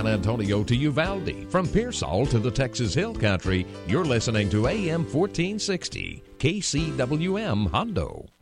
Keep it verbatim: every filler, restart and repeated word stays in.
Antonio to Uvalde, from Pearsall to the Texas Hill Country, you're listening to A M fourteen sixty, K C W M Hondo.